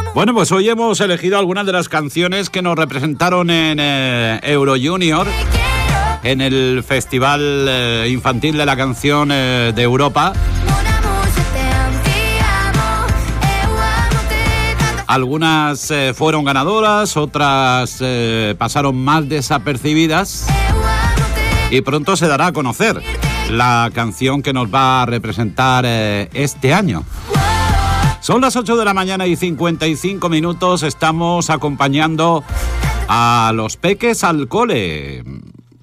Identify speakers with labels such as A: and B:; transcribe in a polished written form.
A: Bueno, pues hoy hemos elegido algunas de las canciones que nos representaron en Euro Junior, en el Festival Infantil de la Canción de Europa. Algunas fueron ganadoras, otras pasaron más desapercibidas y pronto se dará a conocer la canción que nos va a representar este año. Son las 8 de la mañana y 55 minutos, estamos acompañando a los peques al cole.